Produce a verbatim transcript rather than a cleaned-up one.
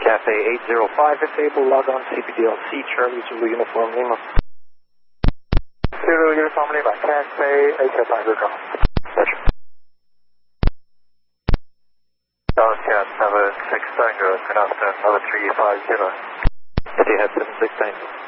Cafe eight zero five, if able, log on C P D L C, Charlie Zulu Uniform Lima. Zulu Uniform Lima, Cafe eight zero five, good call. Roger. Dallas number six Tango, good afternoon, number three five zero. Etihad seven six Tango.